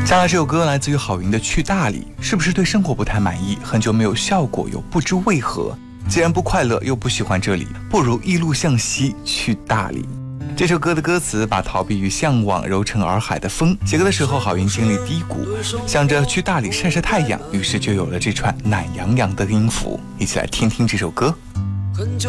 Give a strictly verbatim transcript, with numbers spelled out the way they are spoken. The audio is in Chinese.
下来这首歌来自于郝云的《去大理》，是不是对生活不太满意，很久没有效果，又不知为何？既然不快乐，又不喜欢这里，不如一路向西去大理。这首歌的歌词把逃避与向往揉成洱海的风。写歌的时候，郝云经历低谷，想着去大理晒晒太阳，于是就有了这串懒洋洋的音符。一起来听听这首歌。